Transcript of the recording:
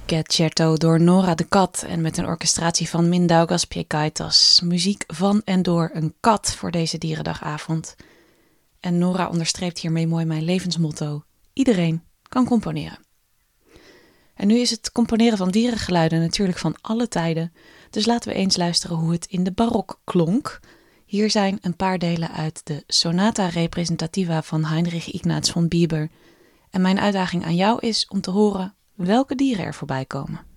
Concerto door Nora de Kat en met een orchestratie van Mindaugas Piekaitas. Muziek van en door een kat voor deze dierendagavond. En Nora onderstreept hiermee mooi mijn levensmotto. Iedereen kan componeren. En nu is het componeren van dierengeluiden natuurlijk van alle tijden. Dus laten we eens luisteren hoe het in de barok klonk. Hier zijn een paar delen uit de Sonata Representativa van Heinrich Ignaz von Bieber. En mijn uitdaging aan jou is om te horen welke dieren er voorbij komen.